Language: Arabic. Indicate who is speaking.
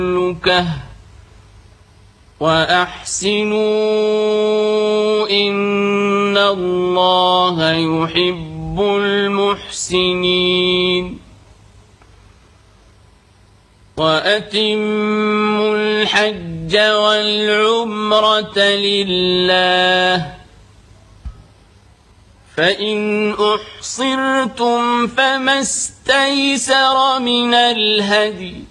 Speaker 1: كلكه وأحسنوا إن الله يحب المحسنين وأتموا الحج والعمرة لله فإن أحصرتم فما استيسر من الهدي